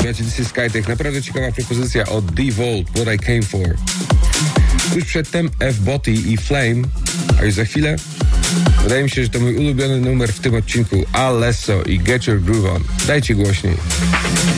Słuchajcie, This is Skytech. Naprawdę ciekawa propozycja od The Vault, What I Came For. Tuż przedtem F-Boty i Flame, a już za chwilę wydaje mi się, że to mój ulubiony numer w tym odcinku, Alesso i Get Your Groove On. Dajcie głośniej.